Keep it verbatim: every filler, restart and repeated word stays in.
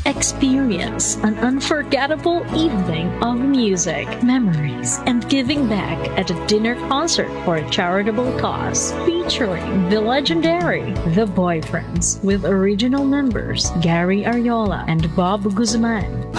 Experience an unforgettable evening of music, memories, and giving back at a dinner concert for a charitable cause. Featuring the legendary The Boyfriends with original members Gary Ariola and Bob Guzman.